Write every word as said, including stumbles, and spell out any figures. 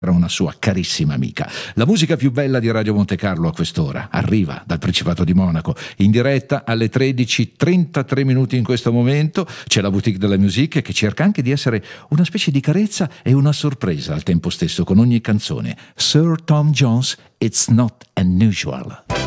era una sua carissima amica. La musica più bella di Radio Monte Carlo a quest'ora arriva dal Principato di Monaco, in diretta alle tredici e trentatré minuti in questo momento. C'è la Boutique de la Musique che cerca anche di essere una specie di carezza e una sorpresa al tempo stesso con ogni canzone. Sir Tom Jones, It's Not Unusual.